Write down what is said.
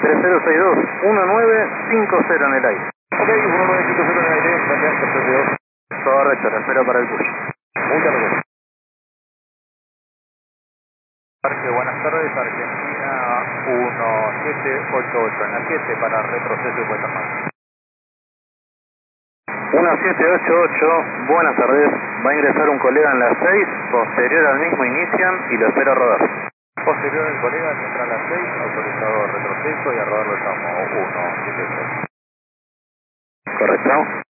3062 1950 en el aire. Ok, 1950 en el aire, gracias, 32. Correcto, la espero para el push. Muchas gracias. Parque, buenas tardes, Argentina 1788 en la 7 para retroceso y vuelta más. 1788, buenas tardes, va a ingresar un colega en la 6, posterior al mismo inician y lo espero a rodar. Posterior el colega entra a las 6, autorizado retroceso y a rodar lo llamo 178. Correcto.